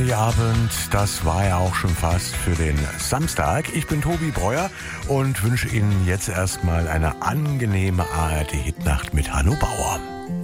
Freitagabend, das war ja auch schon fast für den Samstag. Ich bin Tobi Breuer und wünsche Ihnen jetzt erstmal eine angenehme ARD-Hitnacht mit Hanno Bauer.